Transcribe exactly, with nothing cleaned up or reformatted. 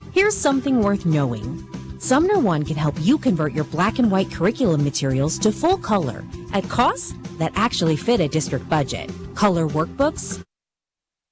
Here's something worth knowing. Sumner One can help you convert your black and white curriculum materials to full color at costs that actually fit a district budget. Color workbooks,